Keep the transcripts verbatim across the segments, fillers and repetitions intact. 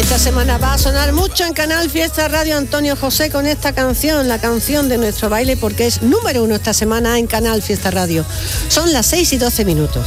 Esta semana va a sonar mucho en Canal Fiesta Radio Antonio José con esta canción, la canción de nuestro baile, porque es número uno esta semana en Canal Fiesta Radio. Son las seis y doce minutos.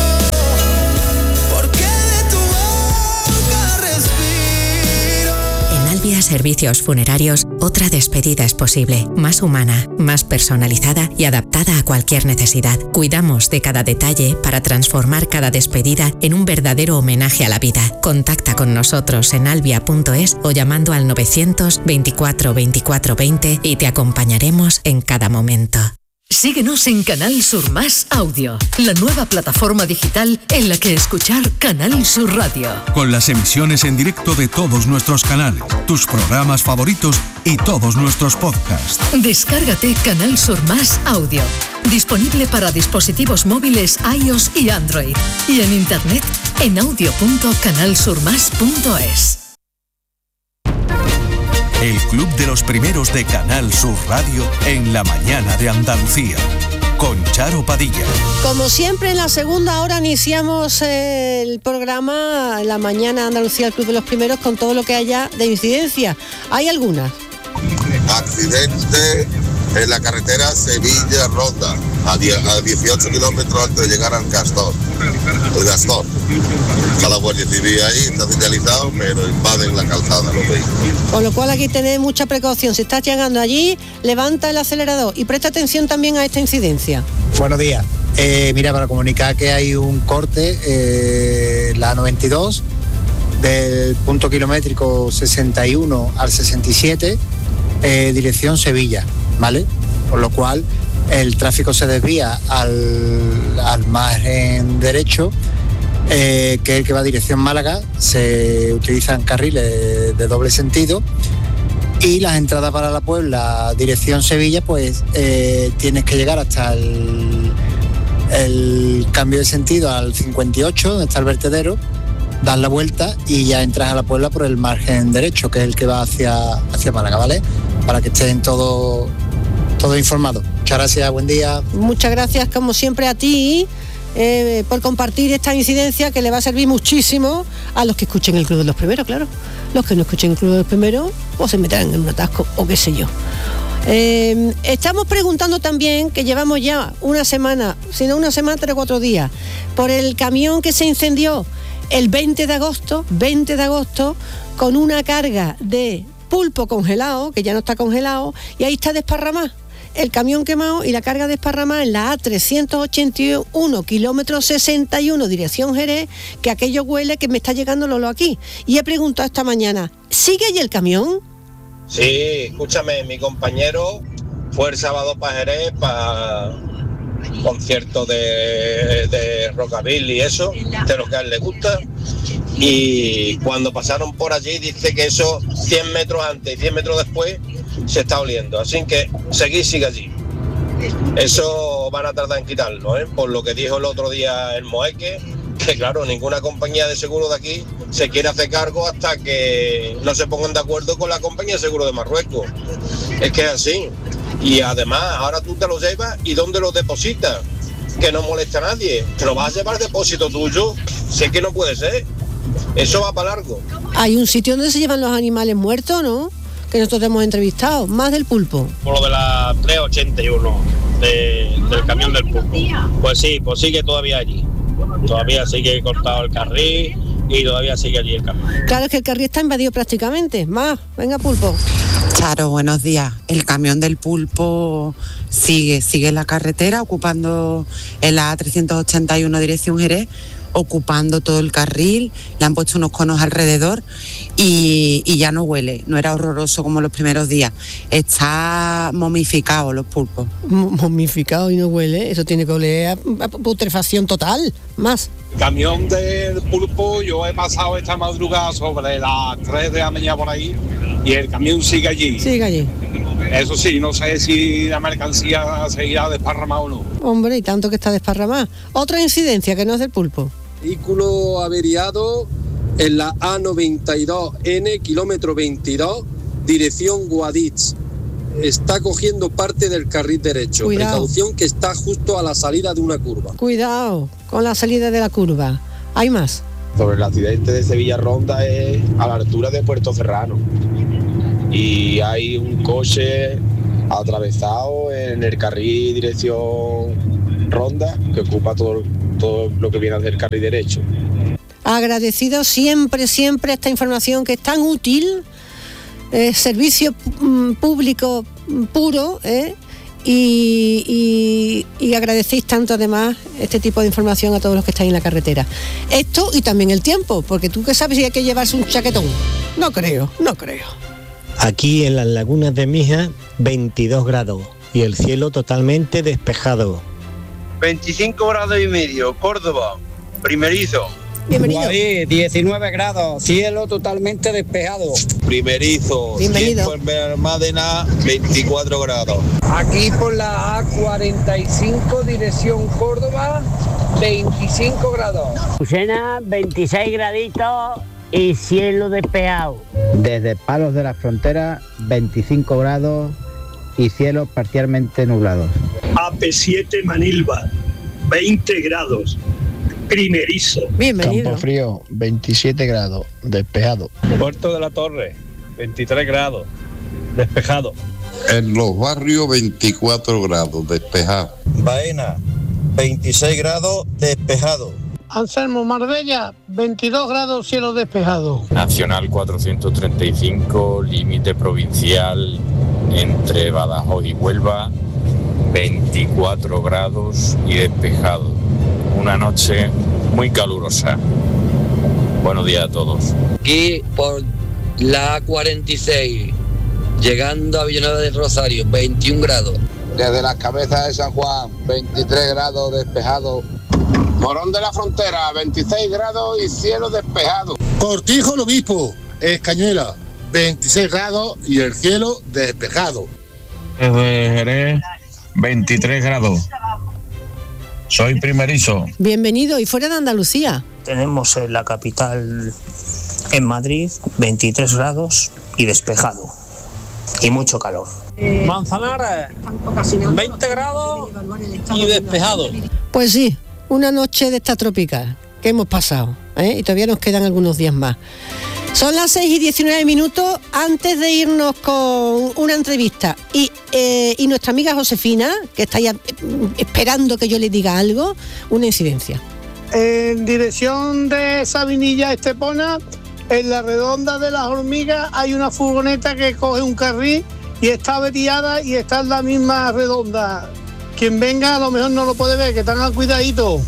Albia Servicios Funerarios, otra despedida es posible, más humana, más personalizada y adaptada a cualquier necesidad. Cuidamos de cada detalle para transformar cada despedida en un verdadero homenaje a la vida. Contacta con nosotros en albia punto es o llamando al novecientos veinticuatro veinticuatro veinte y te acompañaremos en cada momento. Síguenos en Canal Sur Más Audio, la nueva plataforma digital en la que escuchar Canal Sur Radio. Con las emisiones en directo de todos nuestros canales, tus programas favoritos y todos nuestros podcasts. Descárgate Canal Sur Más Audio, disponible para dispositivos móviles iOS y Android, y en internet en audio punto canal sur más punto es. El Club de los Primeros de Canal Sur Radio en la mañana de Andalucía, con Charo Padilla. Como siempre, en la segunda hora iniciamos el programa La Mañana de Andalucía, el Club de los Primeros, con todo lo que haya de incidencia. ¿Hay algunas? Accidente en la carretera Sevilla-Ronda, a dieciocho kilómetros antes de llegar al Castor. El Castor. Está la Guardia Civil ahí, está señalizado, pero invaden la calzada los vehículos. Con lo cual hay que tener mucha precaución. Si estás llegando allí, levanta el acelerador y presta atención también a esta incidencia. Buenos días. Eh, mira, para comunicar que hay un corte, eh, la noventa y dos, del punto kilométrico sesenta y uno al sesenta y siete, eh, dirección Sevilla, ¿vale? Por lo cual el tráfico se desvía al, al margen derecho, eh, que es el que va a dirección Málaga. Se utilizan carriles de, de doble sentido, y las entradas para la Puebla, dirección Sevilla, pues eh, tienes que llegar hasta el, el cambio de sentido al cincuenta y ocho, donde está el vertedero, das la vuelta y ya entras a la Puebla por el margen derecho, que es el que va hacia, hacia Málaga, ¿vale? Para que estén todo, todo informados. Muchas gracias, buen día. Muchas gracias, como siempre, a ti eh, por compartir esta incidencia, que le va a servir muchísimo a los que escuchen el Club de los Primeros, claro. Los que no escuchen el Club de los Primeros, pues se meterán en un atasco o qué sé yo. Eh, estamos preguntando también, que llevamos ya una semana, si no una semana, tres o cuatro días, por el camión que se incendió el veinte de agosto, veinte de agosto, con una carga de pulpo congelado, que ya no está congelado, y ahí está desparramado el camión quemado y la carga desparramada en la A trescientos ochenta y uno, kilómetro sesenta y uno, dirección Jerez, que aquello huele que me está llegando Lolo aquí. Y he preguntado esta mañana, ¿sigue allí el camión? Sí, escúchame, mi compañero fue el sábado para Jerez, para concierto de, de rockabilly y eso, de lo que a él le gusta, y cuando pasaron por allí dice que eso cien metros antes y cien metros después se está oliendo, así que seguir sigue allí. Eso van a tardar en quitarlo, ¿eh? Por lo que dijo el otro día el Moeque, que claro, ninguna compañía de seguro de aquí se quiere hacer cargo hasta que no se pongan de acuerdo con la compañía de seguro de Marruecos. Es que es así. Y además, ahora tú te lo llevas y ¿dónde lo depositas? Que no molesta a nadie. ¿Te lo vas a llevar depósito tuyo? Sé que no puede ser. Eso va para largo. Hay un sitio donde se llevan los animales muertos, ¿no? Que nosotros hemos entrevistado, más del pulpo. Por lo de la trescientos ochenta y uno, de, del camión del pulpo. Pues sí, pues sigue todavía allí. Todavía sigue cortado el carril y todavía sigue allí el camión. Claro, es que el carril está invadido prácticamente. Más, venga pulpo. Charo, buenos días. El camión del pulpo sigue, sigue en la carretera, ocupando en la A trescientos ochenta y uno dirección Jerez, ocupando todo el carril, le han puesto unos conos alrededor y, y ya no huele, no era horroroso como los primeros días. Está momificado los pulpos. Momificado y no huele, eso tiene que oler a putrefacción total, más. Camión del pulpo, yo he pasado esta madrugada sobre las tres de la mañana por ahí y el camión sigue allí. Sigue allí. Eso sí, no sé si la mercancía seguirá desparramada o no. Hombre, y tanto que está desparramada. Otra incidencia que no es del pulpo. Vehículo averiado en la A noventa y dos N, kilómetro veintidós, dirección Guadix. Está cogiendo parte del carril derecho. Cuidado. Precaución, que está justo a la salida de una curva. Cuidado con la salida de la curva. ¿Hay más? sobre el accidente de Sevilla Ronda es a la altura de Puerto Serrano. Y hay un coche atravesado en el carril dirección Ronda que ocupa todo, todo lo que viene a ser el carril derecho. Agradecido siempre, siempre esta información que es tan útil, eh, servicio mm, público puro, ¿eh? Y, y, y agradecéis tanto además este tipo de información a todos los que estáis en la carretera. Esto y también el tiempo, porque tú que sabes si hay que llevarse un chaquetón. No creo, no creo. Aquí en las lagunas de Mija, veintidós grados y el cielo totalmente despejado. veinticinco grados y medio, Córdoba, primerizo. Bienvenido. Guadí, diecinueve grados, cielo totalmente despejado. Primerizo, bienvenido. Almádena, veinticuatro grados. Aquí por la A cuarenta y cinco, dirección Córdoba, veinticinco grados. Lucena, veintiséis graditos y cielo despejado. Desde Palos de la Frontera, veinticinco grados y cielos parcialmente nublados. A P siete Manilva, veinte grados. Primerizo. Bienvenido. Campo Frío, veintisiete grados, despejado. Puerto de la Torre, veintitrés grados, despejado. En Los Barrios, veinticuatro grados, despejado. Baena, veintiséis grados, despejado. Anselmo, Marbella, veintidós grados, cielo despejado. Nacional cuatrocientos treinta y cinco, límite provincial entre Badajoz y Huelva, veinticuatro grados y despejado. Una noche muy calurosa. Buenos días a todos. Aquí por la A cuarenta y seis, llegando a Villanueva del Rosario, veintiún grados. Desde las Cabezas de San Juan, veintitrés grados, despejado. Morón de la Frontera, veintiséis grados y cielo despejado. Cortijo el Obispo, Escañuela, veintiséis grados y el cielo despejado. Desde Jerez, veintitrés grados. Soy primerizo. Bienvenido. ¿Y fuera de Andalucía? Tenemos en la capital, en Madrid, veintitrés grados y despejado. Y mucho calor. Manzanares, veinte grados y despejado. Pues sí, una noche de esta tropical que hemos pasado, ¿eh? Y todavía nos quedan algunos días más. Son las seis y diecinueve minutos. Antes de irnos con una entrevista y, eh, y nuestra amiga Josefina, que está ya esperando que yo le diga algo, una incidencia. En dirección de Sabinilla Estepona, en la redonda de las Hormigas, hay una furgoneta que coge un carril y está averiada y está en la misma redonda. Quien venga a lo mejor no lo puede ver, que tengan cuidadito.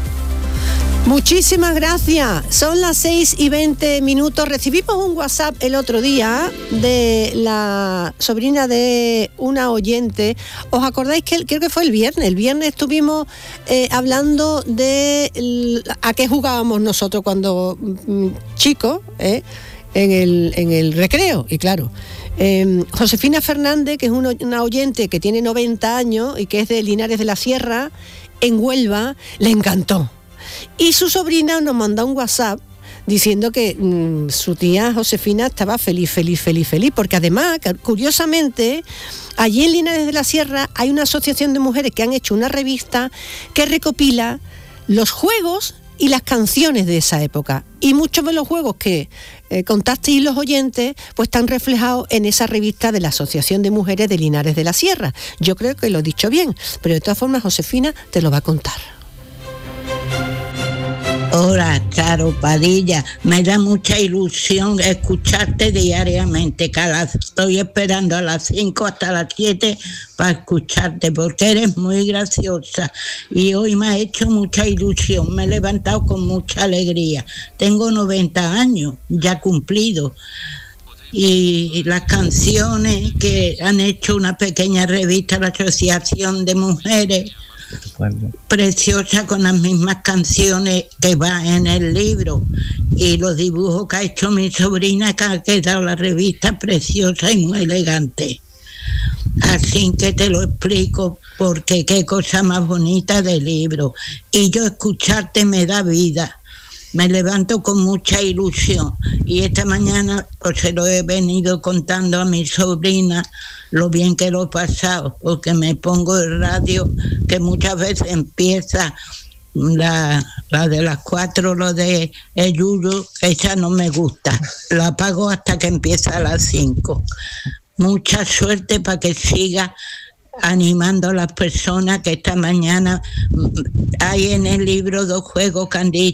Muchísimas gracias. Son las seis y veinte minutos. Recibimos un WhatsApp el otro día de la sobrina de una oyente. ¿Os acordáis que creo que fue el viernes? El viernes estuvimos eh, hablando de el, a qué jugábamos nosotros cuando mm, chicos, eh, en, el, en el recreo. Y claro, eh, Josefina Fernández, que es una, una oyente que tiene noventa años y que es de Linares de la Sierra, en Huelva, le encantó. Y su sobrina nos mandó un WhatsApp diciendo que mmm, su tía Josefina estaba feliz, feliz, feliz, feliz, porque además, curiosamente, allí en Linares de la Sierra hay una asociación de mujeres que han hecho una revista que recopila los juegos y las canciones de esa época. Y muchos de los juegos que eh, contasteis los oyentes, pues están reflejados en esa revista de la Asociación de Mujeres de Linares de la Sierra. Yo creo que lo he dicho bien, pero de todas formas Josefina te lo va a contar. Hola, Charo Padilla. Me da mucha ilusión escucharte diariamente. Cada, estoy esperando a las cinco hasta las siete para escucharte porque eres muy graciosa y hoy me ha hecho mucha ilusión. Me he levantado con mucha alegría. Tengo noventa años, ya cumplido. Y las canciones que han hecho una pequeña revista, la Asociación de Mujeres, preciosa, con las mismas canciones que va en el libro, y los dibujos que ha hecho mi sobrina, que ha quedado la revista preciosa y muy elegante. Así que te lo explico, porque qué cosa más bonita del libro. Y yo escucharte me da vida. Me levanto con mucha ilusión y esta mañana pues se lo he venido contando a mi sobrina lo bien que lo he pasado, porque me pongo el radio que muchas veces empieza la, la de las cuatro, lo de el yuyu, esa no me gusta. La apago hasta que empieza a las cinco. Mucha suerte para que siga animando a las personas, que esta mañana hay en el libro dos juegos que han dicho